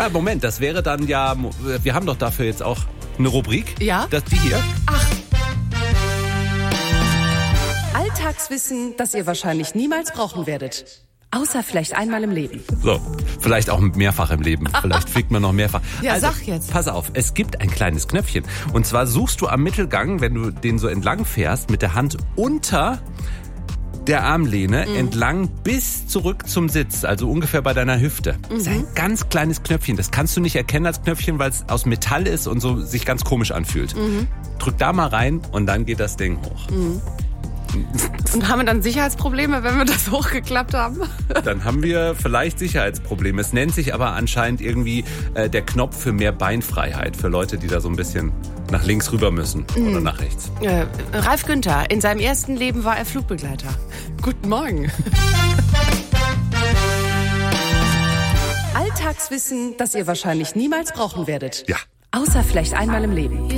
Moment, das wäre dann ja, wir haben doch dafür jetzt auch eine Rubrik. Ja? Die hier. Ach. Alltagswissen, das ihr wahrscheinlich niemals brauchen werdet. Außer vielleicht einmal im Leben. So, vielleicht auch mehrfach im Leben. Vielleicht fliegt man noch mehrfach. Ja, also, sag jetzt. Pass auf, es gibt ein kleines Knöpfchen. Und zwar suchst du am Mittelgang, wenn du den so entlang fährst, mit der Hand unter der Armlehne entlang bis zurück zum Sitz, also ungefähr bei deiner Hüfte. Das ist ein ganz kleines Knöpfchen. Das kannst du nicht erkennen als Knöpfchen, weil es aus Metall ist und so sich ganz komisch anfühlt. Drück da mal rein und dann geht das Ding hoch. Und haben wir dann Sicherheitsprobleme, wenn wir das hochgeklappt haben? Dann haben wir vielleicht Sicherheitsprobleme. Es nennt sich aber anscheinend irgendwie der Knopf für mehr Beinfreiheit. Für Leute, die da so ein bisschen nach links rüber müssen oder nach rechts. Ralf Günther, in seinem ersten Leben war er Flugbegleiter. Guten Morgen. Alltagswissen, das ihr wahrscheinlich niemals brauchen werdet. Ja. Außer vielleicht einmal im Leben.